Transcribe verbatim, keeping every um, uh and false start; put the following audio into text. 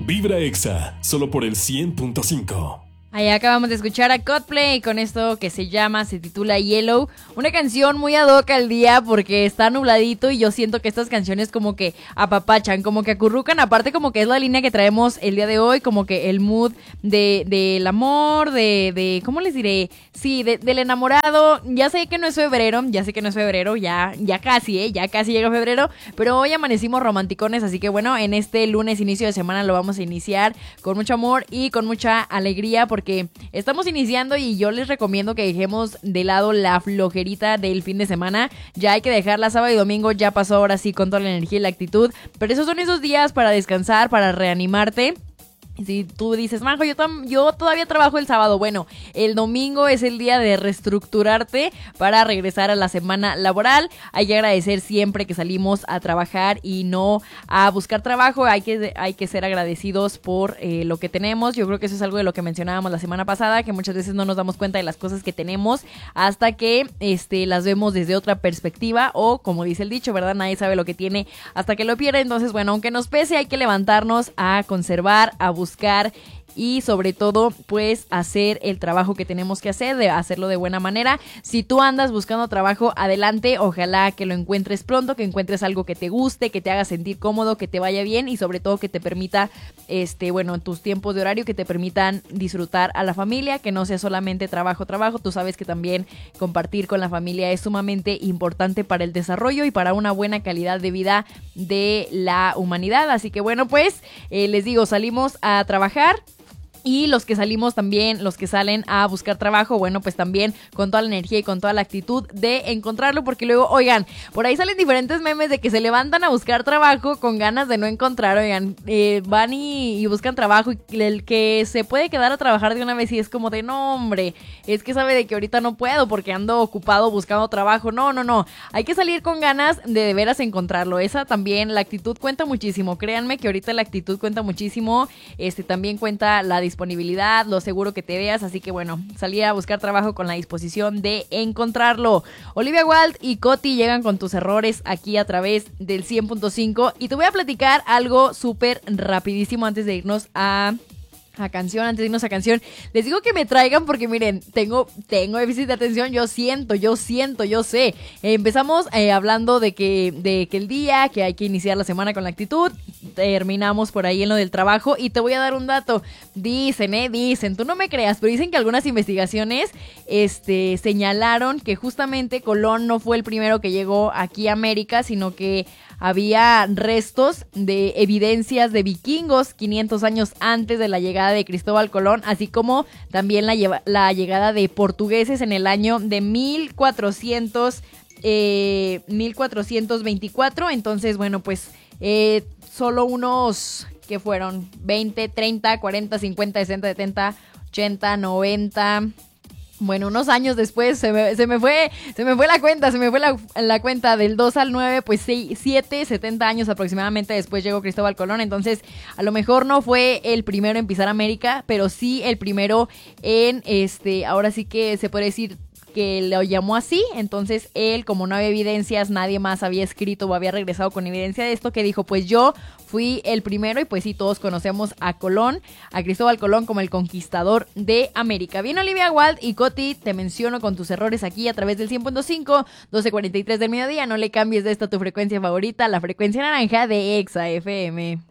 Vibra Exa, solo por el cien punto cinco. Ahí acabamos de escuchar a Coldplay con esto que se llama, se titula Yellow, una canción muy ad hoc al día porque está nubladito y yo siento que estas canciones como que apapachan, como que acurrucan, aparte como que es la línea que traemos el día de hoy, como que el mood de del amor, de, de, ¿cómo les diré? Sí, de, del enamorado. Ya sé que no es febrero, ya sé que no es febrero, ya, ya casi, eh, ya casi llega febrero, pero hoy amanecimos romanticones, así que bueno, en este lunes inicio de semana lo vamos a iniciar con mucho amor y con mucha alegría porque porque estamos iniciando y yo les recomiendo que dejemos de lado la flojerita del fin de semana. Ya hay que dejarla sábado y domingo, ya pasó ahora sí con toda la energía y la actitud, pero esos son esos días para descansar, para reanimarte. Si tú dices, Majo, yo, tam- yo todavía trabajo el sábado, bueno, el domingo es el día de reestructurarte para regresar a la semana laboral. Hay que agradecer siempre que salimos a trabajar y no a buscar trabajo. Hay que, hay que ser agradecidos por eh, lo que tenemos. Yo creo que eso es algo de lo que mencionábamos la semana pasada, que muchas veces no nos damos cuenta de las cosas que tenemos hasta que este, las vemos desde otra perspectiva, o como dice el dicho, ¿verdad? Nadie sabe lo que tiene hasta que lo pierde. Entonces, bueno, aunque nos pese, hay que levantarnos a conservar, a buscar buscar y sobre todo pues hacer el trabajo que tenemos que hacer, de hacerlo de buena manera. Si tú andas buscando trabajo, adelante, ojalá que lo encuentres pronto, que encuentres algo que te guste, que te haga sentir cómodo, que te vaya bien y sobre todo que te permita, este, bueno, en tus tiempos de horario, que te permitan disfrutar a la familia, que no sea solamente trabajo, trabajo. Tú sabes que también compartir con la familia es sumamente importante para el desarrollo y para una buena calidad de vida de la humanidad. Así que bueno, pues eh, les digo, salimos a trabajar. Y los que salimos también, los que salen a buscar trabajo, bueno, pues también con toda la energía y con toda la actitud de encontrarlo, porque luego, oigan, por ahí salen diferentes memes de que se levantan a buscar trabajo con ganas de no encontrar, oigan, eh, van y, y buscan trabajo y el que se puede quedar a trabajar de una vez y es como de, no hombre, es que sabe de que ahorita no puedo porque ando ocupado buscando trabajo. No, no, no, hay que salir con ganas de de veras encontrarlo. Esa también, la actitud cuenta muchísimo, créanme que ahorita la actitud cuenta muchísimo, este también cuenta la disponibilidad, lo seguro que te veas, así que bueno, salir a buscar trabajo con la disposición de encontrarlo. Olivia Wilde y Coti llegan con tus errores aquí a través del cien punto cinco y te voy a platicar algo súper rapidísimo antes de irnos a... a canción, antes de irnos a canción. Les digo que me traigan porque miren, tengo, tengo déficit de atención, yo siento, yo siento, yo sé. Eh, empezamos eh, hablando de que, de que el día, que hay que iniciar la semana con la actitud, terminamos por ahí en lo del trabajo y te voy a dar un dato. Dicen, eh, dicen, tú no me creas, pero dicen que algunas investigaciones este, señalaron que justamente Colón no fue el primero que llegó aquí a América, sino que había restos de evidencias de vikingos quinientos años antes de la llegada de Cristóbal Colón, así como también la, lleva, la llegada de portugueses en el año de mil cuatrocientos, eh, mil cuatrocientos veinticuatro. Entonces, bueno, pues eh, solo unos que fueron veinte, treinta, cuarenta, cincuenta, sesenta, setenta, ochenta, noventa... Bueno, unos años después se me, se me fue se me fue la cuenta, se me fue la, la cuenta del dos al nueve, pues siete, setenta años aproximadamente después llegó Cristóbal Colón. Entonces, a lo mejor no fue el primero en pisar América, pero sí el primero en, este, ahora sí que se puede decir que lo llamó así. Entonces él, como no había evidencias, nadie más había escrito o había regresado con evidencia de esto, que dijo, pues yo fui el primero. Y pues sí, todos conocemos a Colón, a Cristóbal Colón, como el conquistador de América. Bien, Olivia Wilde y Coti, te menciono con tus errores aquí a través del cien punto cinco, doce cuarenta y tres del mediodía. No le cambies de esta tu frecuencia favorita, la frecuencia naranja de Exa F M.